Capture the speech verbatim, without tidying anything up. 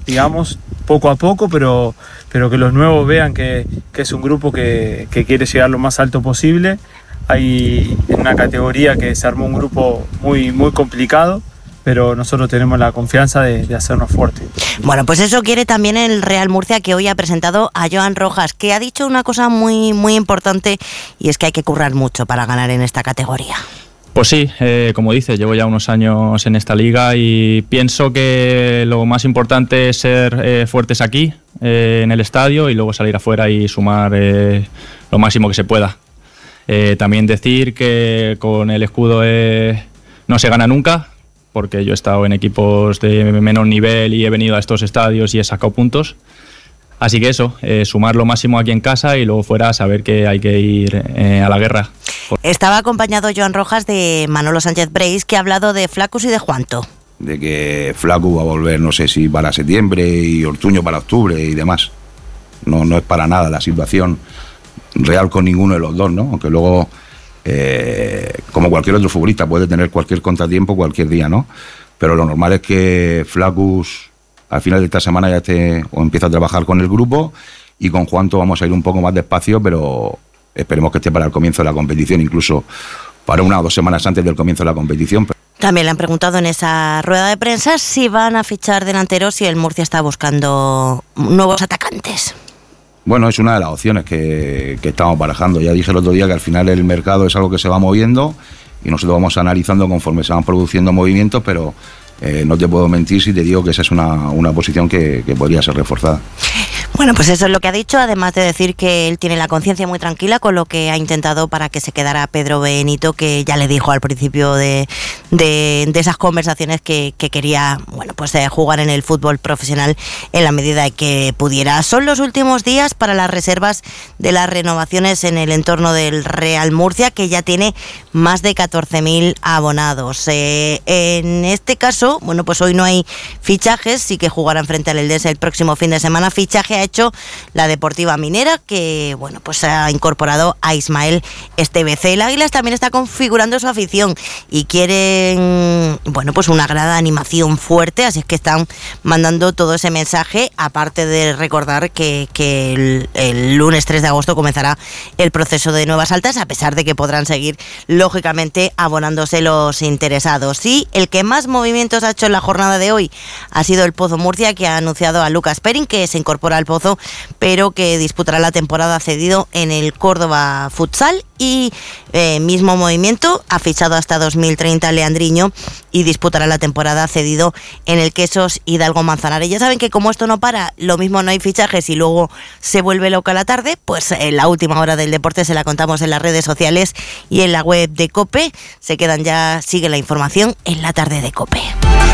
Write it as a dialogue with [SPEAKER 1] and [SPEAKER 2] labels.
[SPEAKER 1] digamos, poco a poco, pero, pero que los nuevos vean que, que es un grupo que, que quiere llegar lo más alto posible. Hay en una categoría que se armó un grupo muy, muy complicado, pero nosotros tenemos la confianza de, de hacernos fuertes.
[SPEAKER 2] Bueno, pues eso quiere también el Real Murcia, que hoy ha presentado a Joan Rojas, que ha dicho una cosa muy, muy importante, y es que hay que currar mucho para ganar en esta categoría.
[SPEAKER 3] Pues sí, eh, como dices, llevo ya unos años en esta liga y pienso que lo más importante es ser eh, fuertes aquí, eh, en el estadio, y luego salir afuera y sumar eh, lo máximo que se pueda. Eh, también decir que con el escudo eh, no se gana nunca, porque yo he estado en equipos de menor nivel y he venido a estos estadios y he sacado puntos. Así que eso, eh, sumar lo máximo aquí en casa y luego fuera saber que hay que ir eh, a la guerra.
[SPEAKER 2] Estaba acompañado Joan Rojas de Manolo Sánchez Breis, que ha hablado de Flaccus y de Juanto.
[SPEAKER 4] De que Flaccus va a volver, no sé si para septiembre y Ortuño para octubre y demás. No, no es para nada la situación real con ninguno de los dos, ¿no? Aunque luego... Eh, como cualquier otro futbolista puede tener cualquier contratiempo cualquier día, ¿no? Pero lo normal es que Flaccus al final de esta semana ya esté o empieza a trabajar con el grupo, y con Juanto vamos a ir un poco más despacio, pero esperemos que esté para el comienzo de la competición, incluso para una o dos semanas antes del comienzo de la competición.
[SPEAKER 2] También le han preguntado en esa rueda de prensa si van a fichar delanteros, si el Murcia está buscando nuevos atacantes.
[SPEAKER 4] Bueno, es una de las opciones que, que estamos barajando. Ya dije el otro día que al final el mercado es algo que se va moviendo y nosotros vamos analizando conforme se van produciendo movimientos, pero eh, no te puedo mentir si te digo que esa es una, una posición que, que podría ser reforzada.
[SPEAKER 2] Bueno, pues eso es lo que ha dicho, además de decir que él tiene la conciencia muy tranquila con lo que ha intentado para que se quedara Pedro Benito, que ya le dijo al principio de, de, de esas conversaciones que, que quería, bueno, pues eh, jugar en el fútbol profesional en la medida de que pudiera. Son los últimos días para las reservas de las renovaciones en el entorno del Real Murcia, que ya tiene más de catorce mil abonados. Eh, en este caso, bueno, pues hoy no hay fichajes, sí que jugarán frente al Eldense el próximo fin de semana. Fichaje ha hecho la Deportiva Minera, que bueno, pues ha incorporado a Ismael Estevez. El Águilas también está configurando su afición y quieren, bueno, pues una grada de animación fuerte, así es que están mandando todo ese mensaje, aparte de recordar que, que el, el lunes tres de agosto comenzará el proceso de nuevas altas, a pesar de que podrán seguir lógicamente abonándose los interesados. Y el que más movimientos ha hecho en la jornada de hoy ha sido el Pozo Murcia, que ha anunciado a Lucas Perin, que se incorpora al Pozo, pero que disputará la temporada cedido en el Córdoba Futsal. Y eh, mismo movimiento, ha fichado hasta dos mil treinta a Leandriño y disputará la temporada cedido en el Quesos Hidalgo Manzanares. Ya saben que como esto no para, lo mismo no hay fichajes y luego se vuelve loca la tarde, pues en la última hora del deporte se la contamos en las redes sociales y en la web de COPE. Se quedan ya, sigue la información en la tarde de COPE.